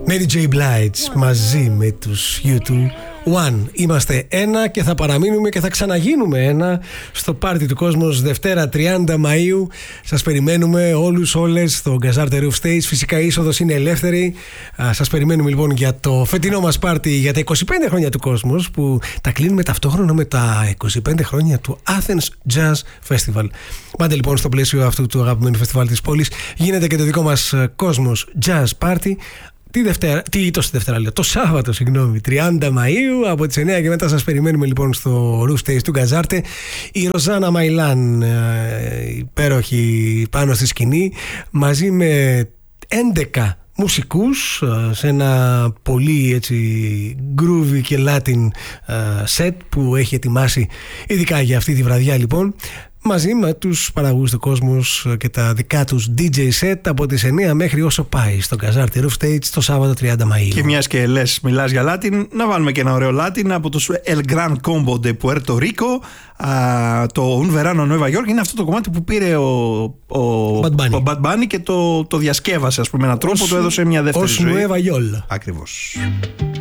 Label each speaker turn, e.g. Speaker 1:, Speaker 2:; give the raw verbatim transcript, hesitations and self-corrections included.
Speaker 1: Mary J. Blige μαζί με τους γιου του One. Είμαστε ένα και θα παραμείνουμε και θα ξαναγίνουμε ένα στο πάρτι του Κόσμος Δευτέρα τριάντα Μαΐου. Σας περιμένουμε όλους, όλες στο Γκαζάρτε Roof Stage. Φυσικά η είσοδος είναι ελεύθερη. Σας περιμένουμε λοιπόν για το φετινό μας πάρτι για τα είκοσι πέντε χρόνια του Κόσμος, που τα κλείνουμε ταυτόχρονα με τα είκοσι πέντε χρόνια του Athens Jazz Festival. Πάντε λοιπόν στο πλαίσιο αυτού του αγαπημένου φεστιβάλ της πόλης γίνεται και το δικό μας Κόσμος Jazz Party. Τη Δευτέρα, τι το, Δευτέρα, λέω, το Σάββατο, συγγνώμη, τριάντα Μαΐου από τις εννιά και μετά σας περιμένουμε λοιπόν στο Roof Stage του Γκαζάρτε. Η Ροζάνα Μαϊλάν, υπέροχη πάνω στη σκηνή, μαζί με έντεκα μουσικούς σε ένα πολύ έτσι groovy και Latin set που έχει ετοιμάσει ειδικά για αυτή τη βραδιά λοιπόν, μαζί με τους παραγωγούς του Κόσμους και τα δικά τους ντι τζέι set από τις εννιά μέχρι όσο πάει στο Γκαζάρτε Roof Stage το Σάββατο τριάντα Μαΐου.
Speaker 2: Και μιας και λες, μιλάς για Latin, να βάλουμε και ένα ωραίο Latin από τους El Gran Combo de Puerto Rico. Α, το Un Verano Nueva York είναι αυτό το κομμάτι που πήρε ο, ο,
Speaker 1: Bad Bunny.
Speaker 2: ο Bad Bunny και το, το διασκεύασε, ας πούμε, με έναν τρόπο,
Speaker 1: Ως,
Speaker 2: το έδωσε μια δεύτερη
Speaker 1: ως
Speaker 2: ζωή.
Speaker 1: Nueva York.
Speaker 2: Ακριβώς.